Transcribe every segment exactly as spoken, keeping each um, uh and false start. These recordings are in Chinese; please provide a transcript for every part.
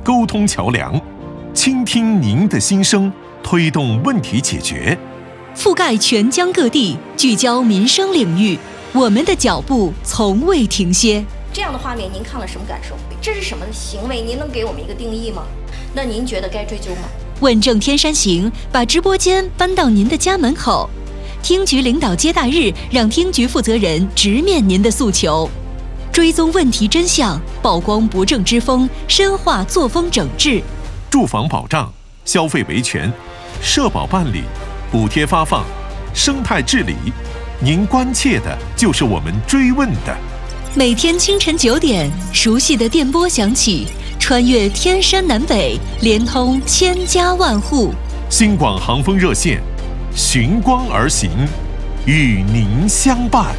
沟通桥梁，倾听您的心声，推动问题解决。 覆盖全疆各地，聚焦民生领域，我们的脚步从未停歇。 这样的画面您看了什么感受？这是什么行为？您能给我们一个定义吗？那您觉得该追究吗？ 问政天山行，把直播间搬到您的家门口。厅局领导接待日，让厅局负责人直面您的诉求，追踪问题真相，曝光不正之风，深化作风整治。 住房保障、消费维权、社保办理、补贴发放、生态治理，您关切的就是我们追问的。 每天清晨九点，熟悉的电波响起，穿越天山南北，连通千家万户。 新广航风热线，循光而行，与您相伴。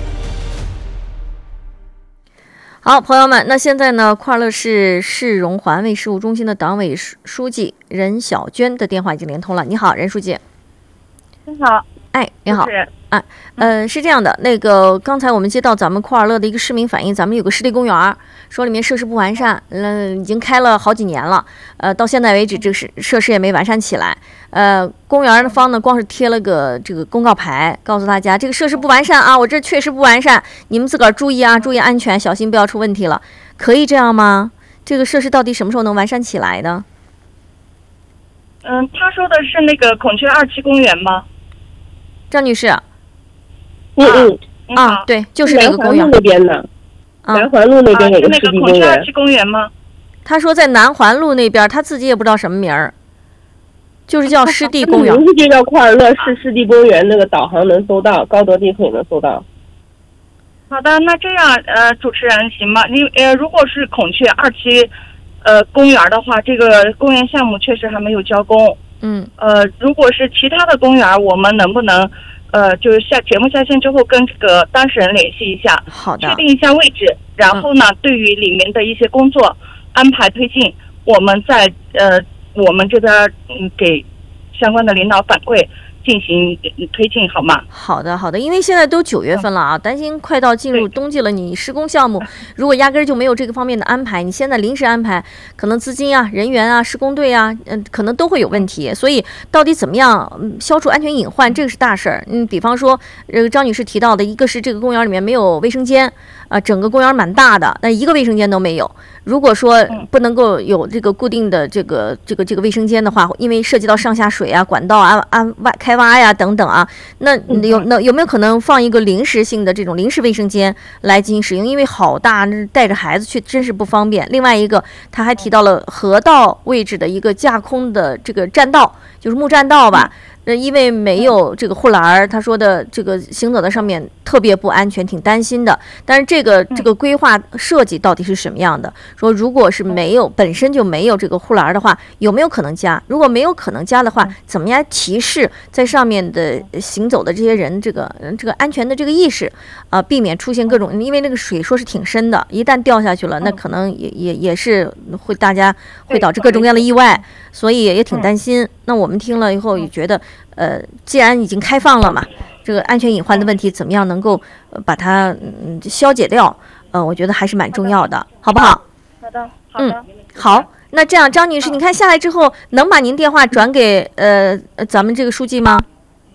好，朋友们，那现在呢，快乐市市容环卫事务中心的党委书记任小娟的电话已经连通了。你好，任书记。 你好。 哎，你好。哎，呃，是这样的，那个刚才我们接到咱们库尔勒的一个市民反映，咱们有个湿地公园，说里面设施不完善，嗯、呃，已经开了好几年了，呃，到现在为止，这个设设施也没完善起来。呃，公园方呢，光是贴了个这个公告牌，告诉大家这个设施不完善啊，我这确实不完善，你们自个儿注意啊，注意安全，小心不要出问题了。可以这样吗？这个设施到底什么时候能完善起来呢？ 嗯，他说的是那个孔雀二期公园吗？ 张女士。 嗯嗯啊，对，就是那个公园那边的，南环路那边有个湿地公园。 啊，是那个孔雀二期公园吗？ 他说在南环路那边，他自己也不知道什么名儿，就是叫湿地公园。 名字就叫库尔勒市湿地公园，那个导航能搜到，高德地图也能搜到。 好的，那这样呃，主持人行吗？你呃，如果是孔雀二期呃公园的话，这个公园项目确实还没有交工。 嗯。 呃，如果是其他的公园，我们能不能？呃，就是下节目下线之后跟这个当事人联系一下， 好的， 确定一下位置，然后呢，嗯、对于里面的一些工作安排推进，我们在呃我们这边嗯给相关的领导反馈进行推进，好吗？ 好的，好的，因为现在都九月份了啊，担心快到进入冬季了，你施工项目如果压根儿就没有这个方面的安排，你现在临时安排，可能资金啊、人员啊、施工队啊，嗯、呃，可能都会有问题。所以到底怎么样、嗯、消除安全隐患，这个是大事儿。嗯，比方说，呃，张女士提到的，一个是这个公园里面没有卫生间，啊、呃，整个公园蛮大的，但一个卫生间都没有。如果说不能够有这个固定的这个这个这个卫生间的话，因为涉及到上下水啊、管道啊、安外开挖呀等等啊，那有那有没有可能放一个临时性的这种临时卫生间来进行使用？因为好大，带着孩子去真是不方便。另外一个，他还提到了河道位置的一个架空的这个栈道，就是木栈道吧。呃，因为没有这个护栏，他说的这个行走在上面特别不安全，挺担心的。但是这个这个规划设计到底是什么样的？说如果是没有本身就没有这个护栏的话，有没有可能加？如果没有可能加的话，怎么样提示在上面的行走的这些人这个这个安全的这个意识啊、呃，避免出现各种，因为那个水说是挺深的，一旦掉下去了，那可能也也也是会大家会导致各种各样的意外，所以也挺担心。那我们听了以后也觉得。呃，既然已经开放了嘛，这个安全隐患的问题怎么样能够、呃、把它嗯消解掉？呃，我觉得还是蛮重要的，好不好？ 好的，好的， 嗯，好。那这样，张女士，你看下来之后，能把您电话转给呃咱们这个书记吗？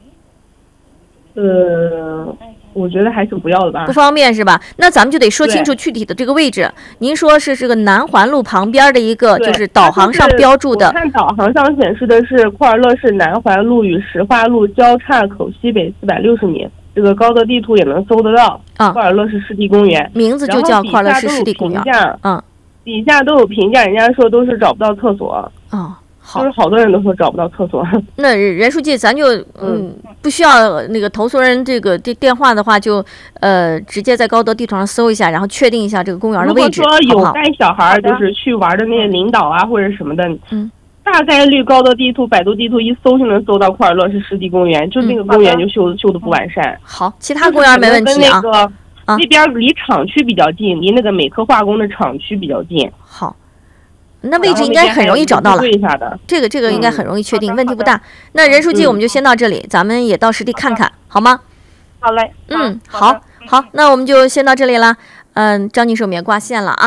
呃。我觉得还是不要了吧， 不方便是吧？那咱们就得说清楚具体的这个位置。您说是这个南环路旁边的一个，就是导航上标注的。 我看导航上显示的是库尔勒市南环路与石化路交叉口西北四百六十米，这个高德地图也能搜得到。啊，库尔勒市湿地公园， 名字就叫库尔勒市湿地公园。 嗯，底下都有评价，人家说都是找不到厕所。 哦。 就是好多人都说找不到厕所。 那任书记，咱就嗯不需要那个投诉人这个电电话的话，就呃直接在高德地图上搜一下，然后确定一下这个公园的位置。 如果说有带小孩就是去玩的那些领导啊或者什么的， 嗯， 大概率高德地图、百度地图一搜就能搜到库尔勒市湿地公园，就那个公园就修修的不完善。 好，其他公园没问题啊。 那个那边离厂区比较近，离那个美科化工的厂区比较近。 好。那位置应该很容易找到了，这个这个应该很容易确定， 嗯、 问题不大。那任书记，我们就先到这里，嗯、咱们也到实地看看，好吗？ 好嘞， 嗯，好，好，那我们就先到这里了。嗯，张女士，我们也挂线了啊。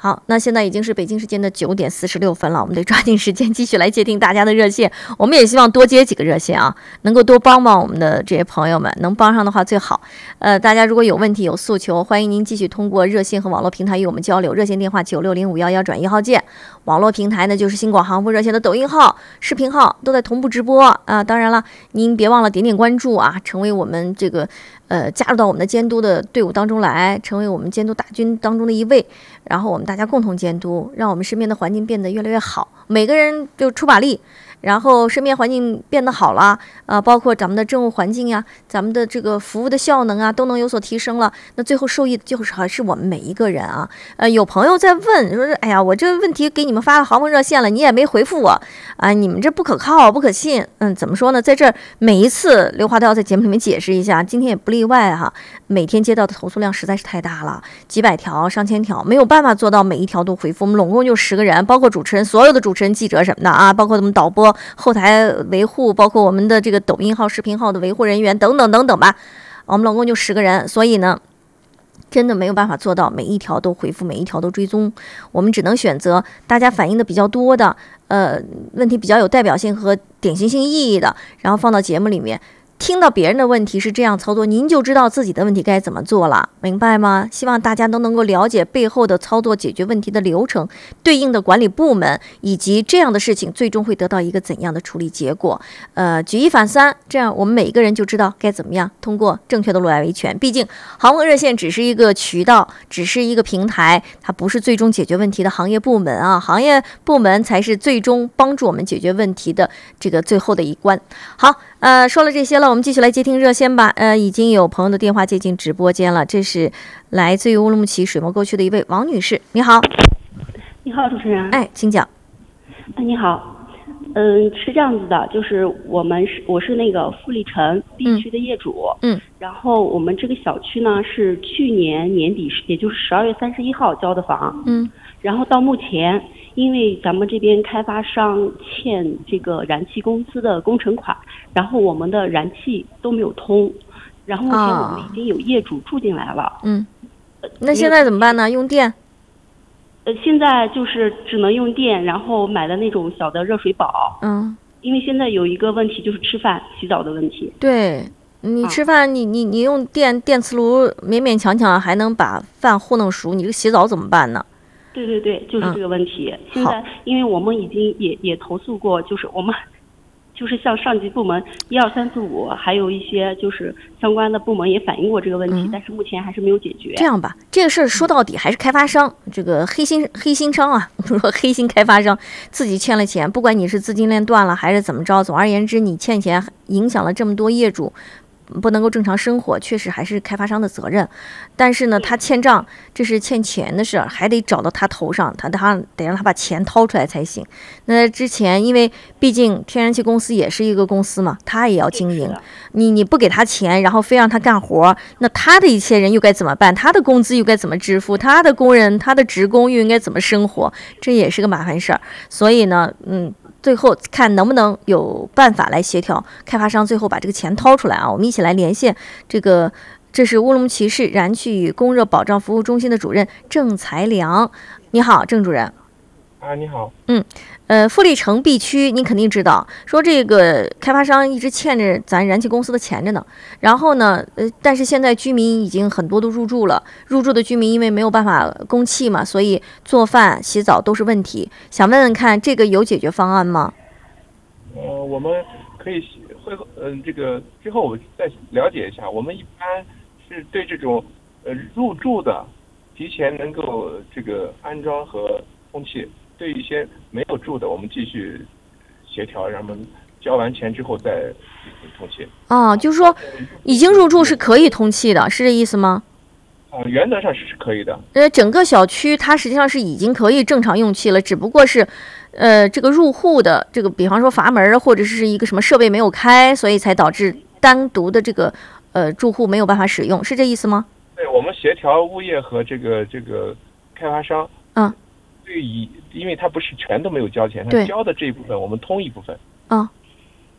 好，那现在已经是北京时间的九点四十六分了，我们得抓紧时间继续来接听大家的热线。我们也希望多接几个热线啊，能够多帮帮我们的这些朋友们，能帮上的话最好。呃，大家如果有问题有诉求，欢迎您继续通过热线和网络平台与我们交流。热线电话九六零五幺幺转一号键，网络平台呢就是新广航空热线的抖音号、视频号都在同步直播啊。当然了，您别忘了点点关注啊，成为我们这个呃加入到我们的监督的队伍当中来，成为我们监督大军当中的一位。然后我们大家共同监督，让我们身边的环境变得越来越好。每个人就出把力，然后身边环境变得好了，呃，包括咱们的政务环境呀，咱们的这个服务的效能啊，都能有所提升了。那最后受益的就是还是我们每一个人啊。呃，有朋友在问说，哎呀，我这个问题给你们发了航空热线了，你也没回复我啊，你们这不可靠，不可信。嗯，怎么说呢？在这儿每一次刘华都要在节目里面解释一下，今天也不例外哈。每天接到的投诉量实在是太大了，几百条、上千条，没有办法做到每一条都回复。我们拢共就十个人，包括主持人，所有的主持人、记者什么的啊，包括我们导播、后台维护，包括我们的这个抖音号、视频号的维护人员等等等等吧。我们拢共就十个人，所以呢，真的没有办法做到每一条都回复，每一条都追踪。我们只能选择大家反映的比较多的，呃，问题比较有代表性和典型性意义的，然后放到节目里面。听到别人的问题是这样操作，您就知道自己的问题该怎么做了，明白吗？希望大家都能够了解背后的操作解决问题的流程，对应的管理部门，以及这样的事情最终会得到一个怎样的处理结果。呃，举一反三，这样我们每一个人就知道该怎么样通过正确的落来维权。毕竟航空热线只是一个渠道，只是一个平台，它不是最终解决问题的行业部门啊，行业部门才是最终帮助我们解决问题的这个最后的一关。好，呃，说了这些了，我们继续来接听热线吧。呃，已经有朋友的电话接进直播间了，这是来自于乌鲁木齐水墨沟区的一位王女士，你好。 你好，主持人。 哎，请讲。 哎，你好。嗯，是这样子的，就是我们是我是那个富力城 B 区的业主。 嗯。 然后我们这个小区呢是去年年底，也就是十二月三十一号交的房。 嗯。 然后到目前，因为咱们这边开发商欠这个燃气公司的工程款，然后我们的燃气都没有通，然后目前我们已经有业主住进来了。 哦、嗯，那现在怎么办呢？用电？ 呃，现在就是只能用电，然后买的那种小的热水宝。 嗯， 因为现在有一个问题就是吃饭、洗澡的问题。 对。你吃饭，啊、你你你用电电磁炉勉勉强强还能把饭糊弄熟，你这个洗澡怎么办呢？ 对对对，就是这个问题。嗯、现在，因为我们已经也也投诉过，就是我们就是向上级部门一二三四五，还有一些就是相关的部门也反映过这个问题，嗯、但是目前还是没有解决。 这样吧，这个事儿说到底还是开发商这个黑心黑心商啊，说黑心开发商自己欠了钱，不管你是资金链断了还是怎么着，总而言之，你欠钱影响了这么多业主。不能够正常生活，确实还是开发商的责任。但是呢，他欠账，这是欠钱的事儿，还得找到他头上，他他得让他把钱掏出来才行。那之前，因为毕竟天然气公司也是一个公司嘛，他也要经营。你你不给他钱，然后非让他干活，那他的一些人又该怎么办？他的工资又该怎么支付？他的工人、他的职工又应该怎么生活？这也是个麻烦事儿。所以呢，嗯。最后看能不能有办法来协调，开发商最后把这个钱掏出来啊！我们一起来连线这个，这是乌鲁木齐市燃气与供热保障服务中心的主任郑才良。你好，郑主任。 啊，你好。 嗯，呃，富力城 B 区您肯定知道，说这个开发商一直欠着咱燃气公司的钱着呢。然后呢，呃，但是现在居民已经很多都入住了，入住的居民因为没有办法供气嘛，所以做饭、洗澡都是问题。想问问看，这个有解决方案吗？ 呃，我们可以会嗯、呃，这个之后我再了解一下。我们一般是对这种呃入住的，提前能够这个安装和通气。对一些没有住的，我们继续协调，让他们交完钱之后再通气。 哦，就是说，已经入住是可以通气的，是这意思吗？ 啊、呃，原则上是是可以的。 呃，整个小区它实际上是已经可以正常用气了，只不过是，呃，这个入户的这个，比方说阀门或者是一个什么设备没有开，所以才导致单独的这个呃住户没有办法使用，是这意思吗？ 对，我们协调物业和这个这个开发商。 嗯。 对，以因为他不是全都没有交钱，他交的这一部分我们通一部分。 啊、哦，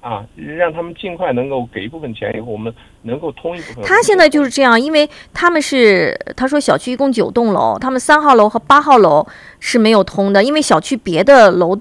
啊，让他们尽快能够给一部分钱，以后我们能够通一部分。 他现在就是这样，因为他们是他说小区一共九栋楼，他们三号楼和八号楼是没有通的，因为小区别的楼栋